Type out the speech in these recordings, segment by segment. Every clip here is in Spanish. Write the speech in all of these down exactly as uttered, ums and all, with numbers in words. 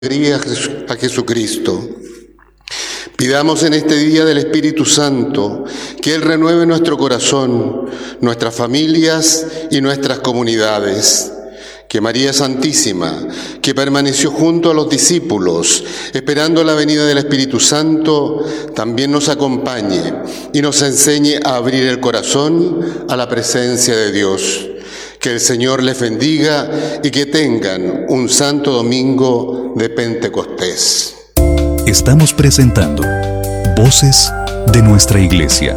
A Jesucristo. Pidamos en este día del Espíritu Santo que Él renueve nuestro corazón, nuestras familias y nuestras comunidades. Que María Santísima, que permaneció junto a los discípulos, esperando la venida del Espíritu Santo, también nos acompañe y nos enseñe a abrir el corazón a la presencia de Dios. Que el Señor les bendiga y que tengan un santo domingo de Pentecostés. Estamos presentando Voces de nuestra Iglesia.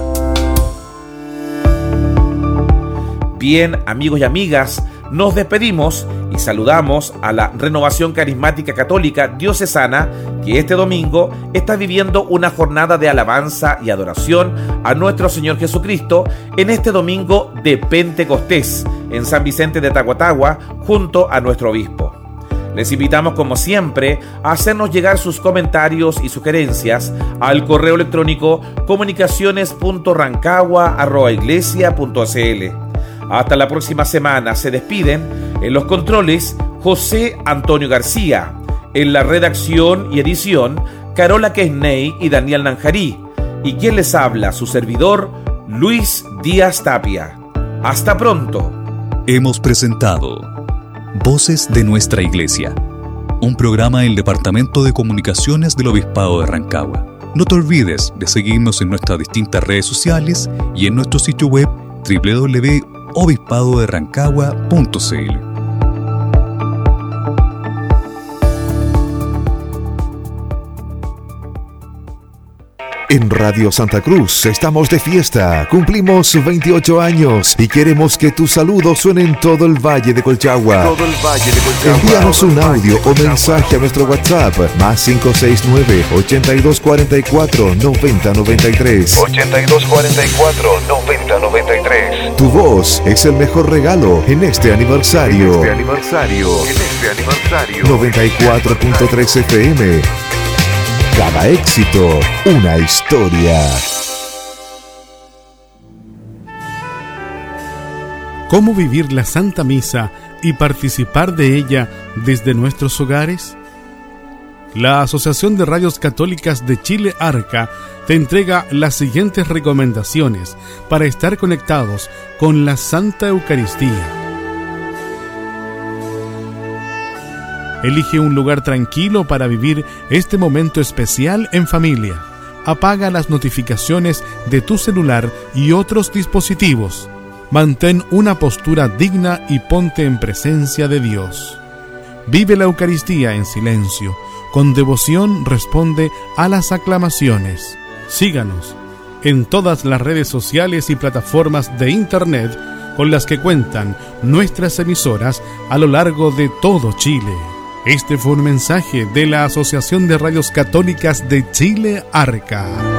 Bien, amigos y amigas, nos despedimos y saludamos a la Renovación Carismática Católica Diocesana, que este domingo está viviendo una jornada de alabanza y adoración a nuestro Señor Jesucristo en este domingo de Pentecostés en San Vicente de Tahuatahua, junto a nuestro obispo. Les invitamos, como siempre, a hacernos llegar sus comentarios y sugerencias al correo electrónico comunicaciones punto rancagua arroba iglesia punto c l. Hasta la próxima semana. Se despiden en los controles José Antonio García, en la redacción y edición Carola Quesney y Daniel Nanjarí, y quien les habla, su servidor Luis Díaz Tapia. Hasta pronto. Hemos presentado Voces de nuestra Iglesia, un programa del Departamento de Comunicaciones del Obispado de Rancagua. No te olvides de seguirnos en nuestras distintas redes sociales y en nuestro sitio web doble u doble u doble u punto obispado de rancagua punto c l. En Radio Santa Cruz estamos de fiesta, cumplimos veintiocho años y queremos que tus saludos suenen en todo el Valle de Colchagua. Todo el Valle de Colchagua. Envíanos un audio o mensaje a nuestro WhatsApp, más cinco seis nueve, ochenta y dos cuarenta y cuatro, noventa noventa y tres. ochenta y dos cuarenta y cuatro, noventa noventa y tres. Tu voz es el mejor regalo en este aniversario. En este aniversario. En este aniversario. noventa y cuatro punto tres F M. Cada éxito, una historia. ¿Cómo vivir la Santa Misa y participar de ella desde nuestros hogares? La Asociación de Radios Católicas de Chile, ARCA, te entrega las siguientes recomendaciones para estar conectados con la Santa Eucaristía. Elige un lugar tranquilo para vivir este momento especial en familia. Apaga las notificaciones de tu celular y otros dispositivos. Mantén una postura digna y ponte en presencia de Dios. Vive la Eucaristía en silencio. Con devoción responde a las aclamaciones. Síganos en todas las redes sociales y plataformas de Internet con las que cuentan nuestras emisoras a lo largo de todo Chile. Este fue un mensaje de la Asociación de Radios Católicas de Chile, ARCA.